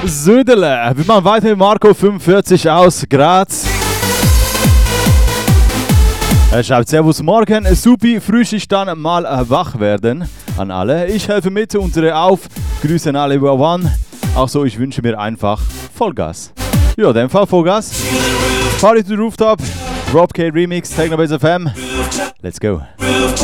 Söderle. Wir machen weiter mit Marco 45 aus Graz. Er schreibt Servus morgen, supi, Frühschicht dann mal wach werden an alle. Ich helfe mit, unsere auf, Grüße an alle über One. Auch so, ich wünsche mir einfach Vollgas. Ja, in dem Fall Vollgas. Party to the Rooftop, Rob K Remix, Technobase FM. Let's go.